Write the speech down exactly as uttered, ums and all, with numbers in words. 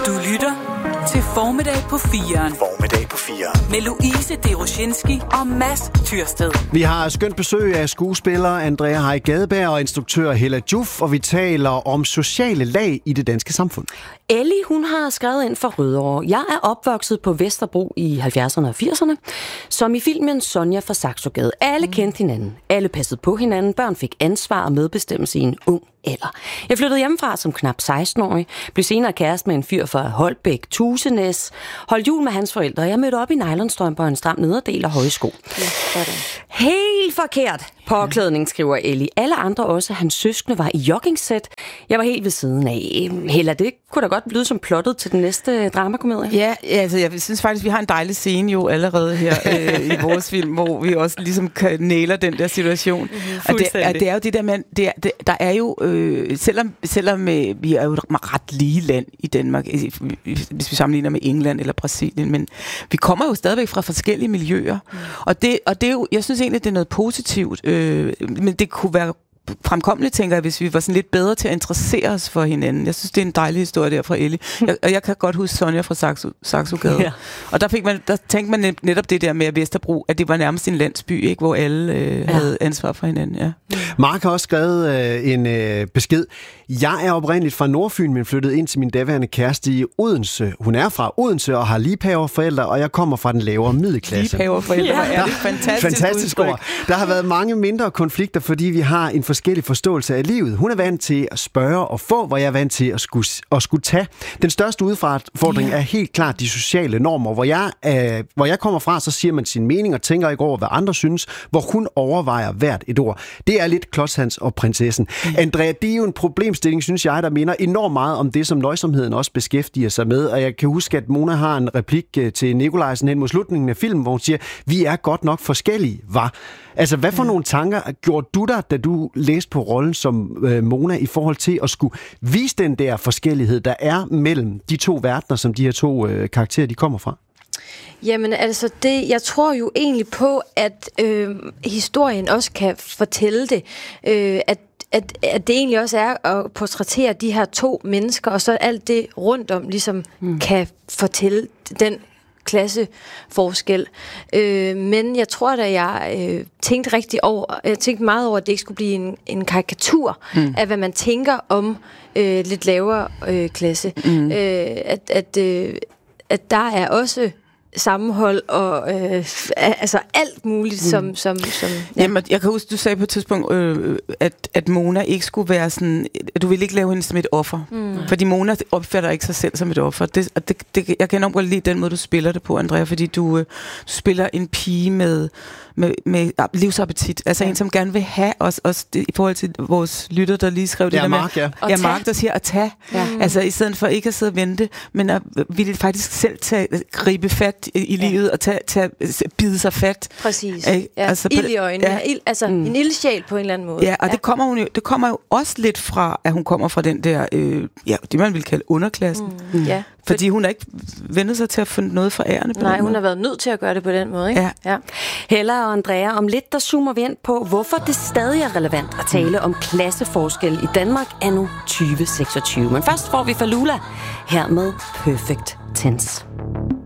Du lytter til Formiddag på firen. Formiddag på firen. Med Louise Deroshinski og Mads Tyrsted. Vi har skønt besøg af skuespiller Andrea Haj Gadeberg og instruktør Hella Joof, og vi taler om sociale lag i det danske samfund. Ellie, hun har skrevet ind for Rødovre. Jeg er opvokset på Vesterbro i halvfjerdserne og firserne, som i filmen Sonja fra Saxogade. Alle kendte hinanden. Alle passede på hinanden. Børn fik ansvar og medbestemmelse i en ung alder. Jeg flyttede hjemmefra som knap seksten-årig, blev senere kæreste med en fyr fra Holbæk, Tusenæs, holdt jul med hans forældre. Jeg mødte op i nylonstrømper og en stram nederdel og høje sko. Ja, helt forkert påklædning, skriver Ellie. Alle andre, også hans søskende, var i joggingsæt. Jeg var helt ved siden af. Hella, det kunne da godt lyde som plottet til den næste dramakomedie. Ja, altså jeg synes faktisk, vi har en dejlig scene jo allerede her øh, i vores film, hvor vi også ligesom kan næler den der situation. Mm-hmm. Og det, og det er jo det der med, det er, det, der er jo, øh, selvom, selvom øh, vi er jo et ret lige land i Danmark, hvis vi sammenligner med England eller Brasilien, men vi kommer jo stadigvæk fra forskellige miljøer. Mm. Og, det, og det er jo, jeg synes egentlig, det er noget positivt, øh, men det kunne være fremkommeligt, tænker jeg, hvis vi var sådan lidt bedre til at interessere os for hinanden. Jeg synes, det er en dejlig historie der fra Ellie. Jeg, og jeg kan godt huske Sonja fra Saxo, Saxogade. Ja. Og der, fik man, der tænkte man netop det der med Vesterbro, at det var nærmest en landsby, ikke, hvor alle øh, ja. havde ansvar for hinanden. Ja. Mark har også skrevet øh, en øh, besked. Jeg er oprindeligt fra Nordfyn, men flyttede ind til min daværende kæreste i Odense. Hun er fra Odense og har liebhaverforældre, og jeg kommer fra den lavere middelklasse. Liebhaverforældre, ja. Er det fantastisk, fantastisk ord. Der har været mange mindre konflikter, fordi vi har en forskellig forståelse af livet. Hun er vant til at spørge og få, hvor jeg er vant til at skulle, at skulle tage. Den største udfordring ja. er helt klart de sociale normer. Hvor jeg, øh, hvor jeg kommer fra, så siger man sin mening og tænker ikke over, hvad andre synes, hvor hun overvejer hvert et ord. Det er lidt Klodshans og prinsessen. Mm. Andrea, det er jo en problemstilling, synes jeg, der minder enormt meget om det, som nøjsomheden også beskæftiger sig med. Og jeg kan huske, at Mona har en replik til Nikolajsen hen mod slutningen af filmen, hvor hun siger, vi er godt nok forskellige, var. Altså, hvad for ja. nogle tanker gjorde du dig, da du læste på rollen som øh, Mona, i forhold til at skulle vise den der forskellighed, der er mellem de to verdener, som de her to øh, karakterer, de kommer fra? Jamen altså, det, jeg tror jo egentlig på, at øh, historien også kan fortælle det, øh, at At, at det egentlig også er at portrættere de her to mennesker, og så alt det rundt om ligesom mm. kan fortælle den klasseforskel. Øh, men jeg tror da, jeg øh, tænkte rigtig over, jeg tænkte meget over, at det ikke skulle blive en, en karikatur mm. af, hvad man tænker om øh, lidt lavere øh, klasse. Mm. Øh, at, at, øh, at der er også sammenhold og øh, altså alt muligt, som... Mm. som, som ja. Jamen, jeg kan huske, du sagde på et tidspunkt, øh, at, at Mona ikke skulle være sådan... At du ville ikke lave hende som et offer. Mm. Fordi Mona opfatter ikke sig selv som et offer. Det, det, det, jeg kan enormt godt lide den måde, du spiller det på, Andrea, fordi du, øh, du spiller en pige med, med, med livsappetit. Altså ja. en, som gerne vil have os, os det, i forhold til vores lytter, der lige skrev det ja, der Mark, med... Ja, ja Mark, der siger at tage. Ja. Altså, i stedet for ikke at sidde og vente, men at ville faktisk selv tage, gribe fat i, i ja. livet og tage, tage, bide sig fat. Præcis. Ja. Altså, ild i øjnene. Ja. Ild, altså mm. en ildsjæl på en eller anden måde. Ja, og ja. det kommer hun jo, det kommer jo også lidt fra, at hun kommer fra den der, øh, ja, det man vil kalde underklassen. Mm. Mm. Ja. Fordi hun har ikke vendt sig til at finde noget for ærende på Nej, den hun måde. har været nødt til at gøre det på den måde, ikke? Ja. ja. Hella og Andrea, om lidt der zoomer vi ind på, hvorfor det stadig er relevant at tale om klasseforskel i Danmark anno tyve seksogtyve. Men først får vi Falula her med Perfect Tense.